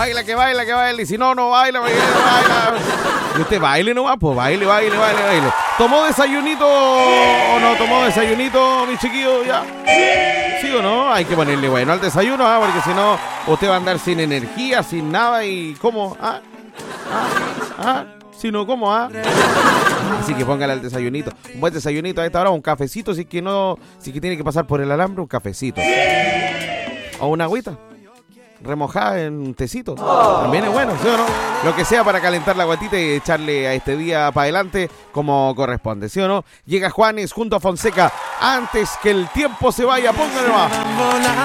baila, que baila, que baila. Y si no, no baila, baila, baila. Y usted baile nomás, pues baile, baile, baile, baile. ¿Tomó desayunito o no tomó desayunito, mi chiquillo, ya? ¿Sí o no? Hay que ponerle bueno al desayuno, porque si no, usted va a andar sin energía, sin nada y ¿cómo? Si no, ¿cómo? Así que póngale al desayunito. Un buen desayunito a esta hora, un cafecito, si es que no, si es que tiene que pasar por el alambre, un cafecito. O una agüita remojada en un tecito. También es bueno, ¿sí o no? Lo que sea para calentar la guatita y echarle a este día para adelante como corresponde, ¿sí o no? Llega Juanes junto a Fonseca. Antes que el tiempo se vaya, póngale más.